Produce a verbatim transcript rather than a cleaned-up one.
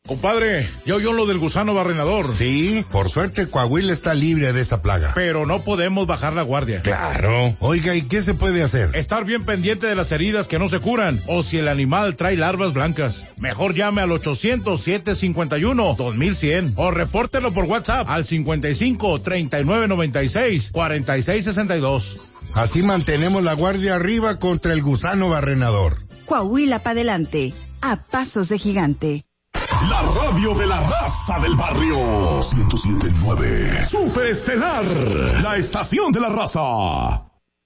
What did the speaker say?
Compadre, ¿ya oyó lo del gusano barrenador? Sí, por suerte Coahuila está libre de esa plaga. Pero no podemos bajar la guardia. Claro. Oiga, ¿y qué se puede hacer? Estar bien pendiente de las heridas que no se curan, o si el animal trae larvas blancas. Mejor llame al ochocientos, siete cincuenta y uno, dos mil cien, o repórtelo por WhatsApp al cincuenta y cinco, treinta y nueve noventa y seis, cuarenta y seis sesenta y dos. Así mantenemos la guardia arriba contra el gusano barrenador. Coahuila pa' adelante, a pasos de gigante. La radio de la raza del barrio. ciento siete punto nueve. Superestelar, la estación de la raza.